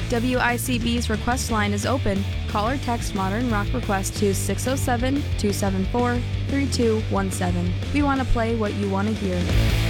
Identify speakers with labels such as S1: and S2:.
S1: WICB's request line is open. Call or text Modern Rock Request to 607-274-3217. We want to play what you want to hear.